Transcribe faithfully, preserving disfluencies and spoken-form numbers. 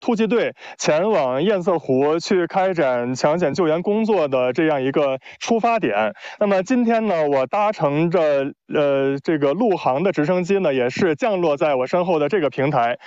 突击队前往堰塞湖去开展抢险救援工作的这样一个出发点。那么今天呢，我搭乘着呃这个陆航的直升机呢，也是降落在我身后的这个平台。